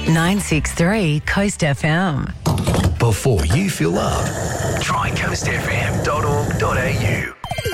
963 Coast FM. Before you fill up, try coastfm.org.au.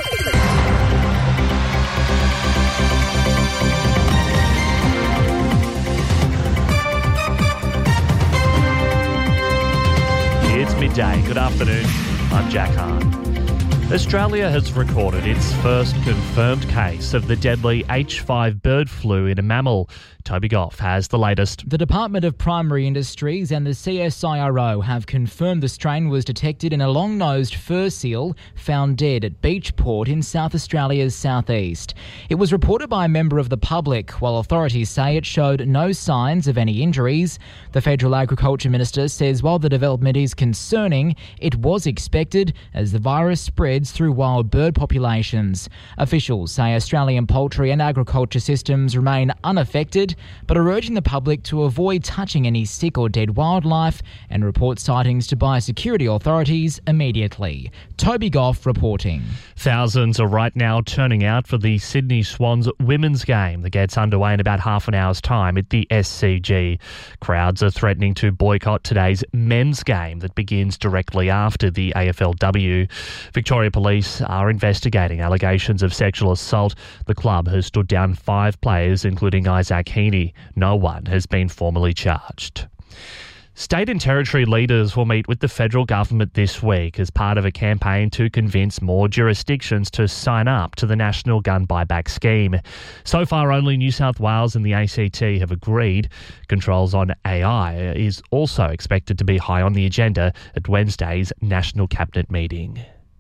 It's midday. Good afternoon. I'm Jack Hart. Australia has recorded its first confirmed case of the deadly H5 bird flu in a mammal. Toby Goff has the latest. The Department of Primary Industries and the CSIRO have confirmed the strain was detected in a long-nosed fur seal found dead at Beachport in South Australia's southeast. It was reported by a member of the public, while authorities say it showed no signs of any injuries. The Federal Agriculture Minister says while the development is concerning, it was expected as the virus spreads through wild bird populations. Officials say Australian poultry and agriculture systems remain unaffected, but are urging the public to avoid touching any sick or dead wildlife and report sightings to biosecurity authorities immediately. Toby Goff reporting. Thousands are right now turning out for the Sydney Swans women's game that gets underway in about half an hour's time at the SCG. Crowds are threatening to boycott today's men's game that begins directly after the AFLW. Victoria Police are investigating allegations of sexual assault. The club has stood down 5 players, including Isaac Heaney. No one has been formally charged. State and territory leaders will meet with the federal government this week as part of a campaign to convince more jurisdictions to sign up to the National Gun Buyback Scheme. So far, only New South Wales and the ACT have agreed. Controls on AI is also expected to be high on the agenda at Wednesday's National Cabinet meeting.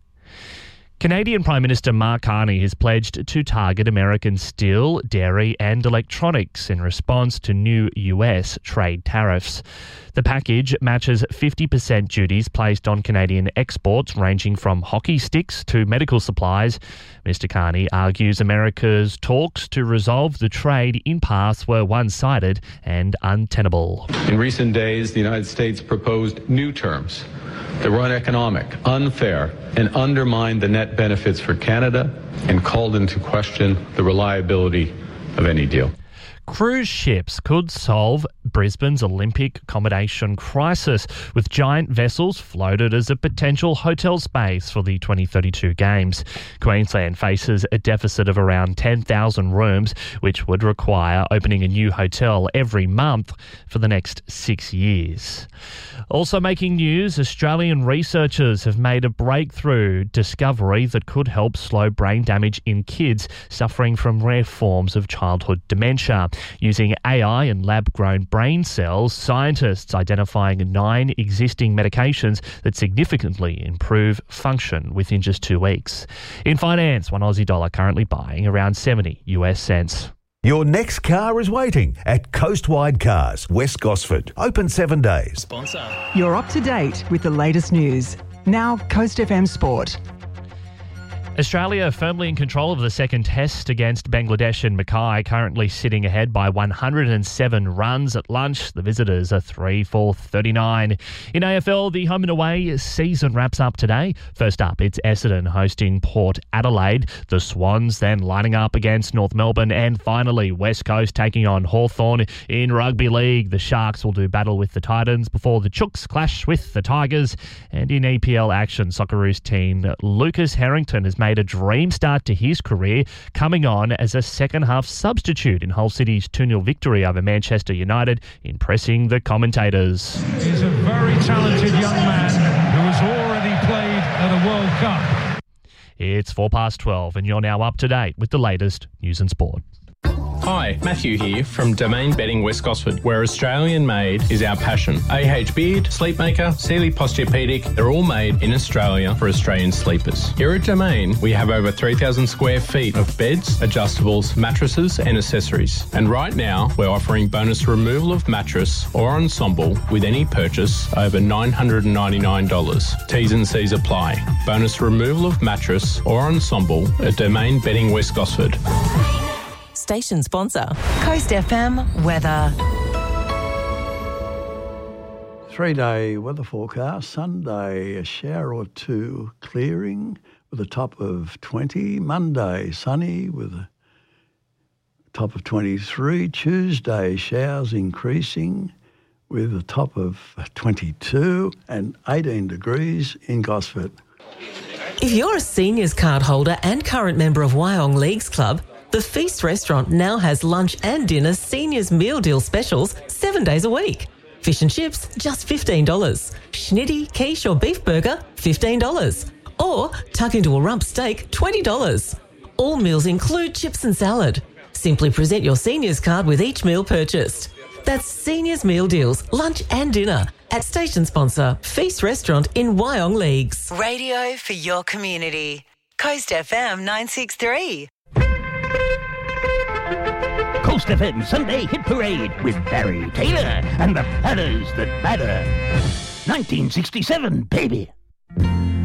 Canadian Prime Minister Mark Carney has pledged to target American steel, dairy and electronics in response to new US trade tariffs. The package matches 50% duties placed on Canadian exports ranging from hockey sticks to medical supplies. Mr. Carney argues America's talks to resolve the trade impasse were one-sided and untenable. In recent days, the United States proposed new terms that were uneconomic, unfair, and undermined the net benefits for Canada and called into question the reliability of any deal. Cruise ships could solve Brisbane's Olympic accommodation crisis, with giant vessels floated as a potential hotel space for the 2032 Games. Queensland faces a deficit of around 10,000 rooms, which would require opening a new hotel every month for the next 6 years. Also making news, Australian researchers have made a breakthrough discovery that could help slow brain damage in kids suffering from rare forms of childhood dementia. Using AI and lab-grown brain cells, scientists identifying 9 existing medications that significantly improve function within just 2 weeks. In finance, one Aussie dollar currently buying around 70 US cents. Your next car is waiting at Coastwide Cars, West Gosford. Open 7 days. Sponsor. You're up to date with the latest news. Now, Coast FM Sport. Australia firmly in control of the second test against Bangladesh and Mackay, currently sitting ahead by 107 runs at lunch. The visitors are 3 for 39. In AFL, the home and away season wraps up today. First up, it's Essendon hosting Port Adelaide. The Swans then lining up against North Melbourne. And finally, West Coast taking on Hawthorn. In Rugby League, the Sharks will do battle with the Titans before the Chooks clash with the Tigers. And in EPL action, Socceroos team Lucas Harrington has made a dream start to his career, coming on as a second-half substitute in Hull City's 2-0 victory over Manchester United, impressing the commentators. He's a very talented young man who has already played at a World Cup. It's 12:04 and you're now up to date with the latest news and sport. Hi, Matthew here from Domain Bedding West Gosford, where Australian made is our passion. AH Beard, Sleepmaker, Sealy Posturepedic, they're all made in Australia for Australian sleepers. Here at Domain, we have over 3,000 square feet of beds, adjustables, mattresses and accessories. And right now, we're offering bonus removal of mattress or ensemble with any purchase over $999. T's and C's apply. Bonus removal of mattress or ensemble at Domain Bedding West Gosford. Station sponsor, Coast FM weather. 3-day weather forecast. Sunday, a shower or two clearing with a top of 20. Monday, sunny with a top of 23. Tuesday, showers increasing with a top of 22 and 18 degrees in Gosford. If you're a seniors card holder and current member of Wyong Leagues Club, the Feast restaurant now has lunch and dinner seniors meal deal specials 7 days a week. Fish and chips, just $15. Schnitty, quiche or beef burger, $15. Or tuck into a rump steak, $20. All meals include chips and salad. Simply present your seniors card with each meal purchased. That's Seniors Meal Deals, lunch and dinner at station sponsor Feast Restaurant in Wyong Leagues. Radio for your community. Coast FM 963. Coast FM Sunday Hit Parade with Barry Taylor and the Platters That Matter. 1967, baby.